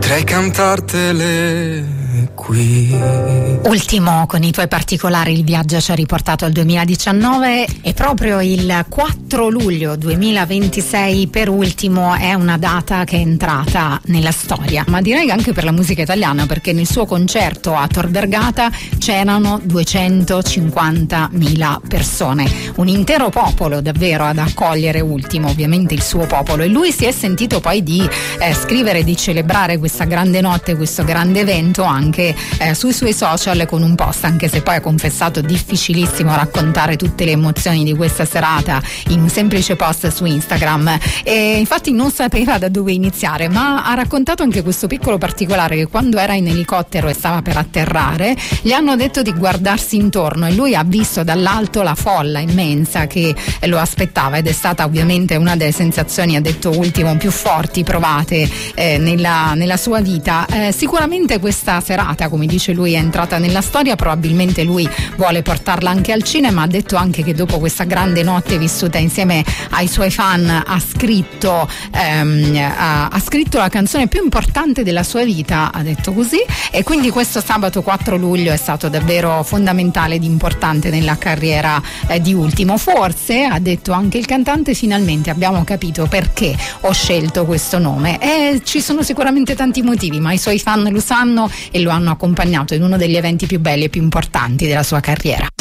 potrei cantartele qui. Ultimo con i tuoi particolari, il viaggio ci ha riportato al 2019 e proprio il 4 luglio 2026 per ultimo è una data che è entrata nella storia, ma direi anche per la musica italiana, perché nel suo concerto a Tor Vergata c'erano 250.000 persone, un intero popolo davvero ad accogliere Ultimo, ovviamente il suo popolo, e lui si è sentito poi di scrivere, di celebrare questa grande notte, questo grande evento anche sui suoi social con un post, anche se poi ha confessato difficilissimo raccontare tutte le emozioni di questa serata in un semplice post su Instagram, e infatti non sapeva da dove iniziare, ma ha raccontato anche questo piccolo particolare, che quando era in elicottero e stava per atterrare gli hanno detto di guardarsi intorno e lui ha visto dall'alto la folla immensa che lo aspettava, ed è stata ovviamente una delle sensazioni, ha detto Ultimo, più forti provate nella sua vita. Sicuramente questa serata, come dice lui, è entrata nella storia, probabilmente lui vuole portarla anche al cinema. Ha detto anche che dopo questa grande notte vissuta insieme ai suoi fan ha scritto la canzone più importante della sua vita, ha detto così, e quindi questo sabato 4 luglio è stato davvero fondamentale ed importante nella carriera di Ultimo. Forse, ha detto anche il cantante, finalmente abbiamo capito perché ho scelto questo nome, e ci sono sicuramente tanti motivi, ma i suoi fan lo sanno e lo hanno accompagnato in uno degli eventi più belli e più importanti della sua carriera.